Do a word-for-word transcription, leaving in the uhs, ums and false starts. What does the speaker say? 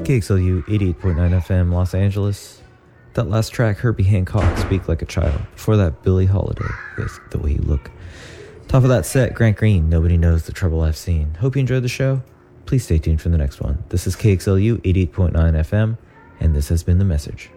K X L U eighty-eight point nine F M, Los Angeles. That last track, Herbie Hancock, Speak Like a Child. Before that, Billie Holiday with The Way You Look. Top of that set, Grant Green, Nobody Knows the Trouble I've Seen. Hope you enjoyed the show. Please stay tuned for the next one. This is K X L U eighty-eight point nine F M, and this has been The Message.